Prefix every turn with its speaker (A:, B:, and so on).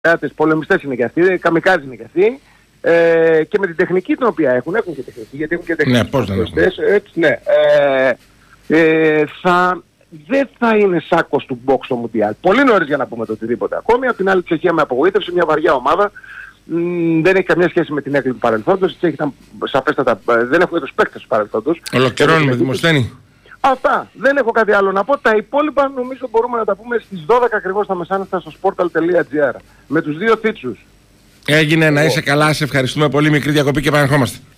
A: πολεμιστές είναι και αυτοί, καμικάζι είναι και αυτοί. Και με την τεχνική την οποία έχουν και τεχνική, γιατί έχουν και τεχνική.
B: Ναι, πώς δεν έχουν.
A: Ναι. Δεν θα είναι σάκος του box στο Μουντιάλ. Πολύ νωρίς για να πούμε το οτιδήποτε ακόμη. Απ' την άλλη, η Τσεχία με απογοήτευσε, μια βαριά ομάδα. Δεν έχει καμία σχέση με την έκλειψη του παρελθόντος. Δεν έχουμε τους παίκτες του παρελθόντος.
B: Ολοκληρώνουμε, Δημοσθένη.
A: Αυτά. Δεν έχω κάτι άλλο να πω. Τα υπόλοιπα νομίζω μπορούμε να τα πούμε στις 12 ακριβώς τα μεσάνυχτα στο sportal.gr. Με τους δύο θίτσους.
B: Έγινε, να είσαι καλά. Σε ευχαριστούμε πολύ. Μικρή διακοπή και επανερχόμαστε.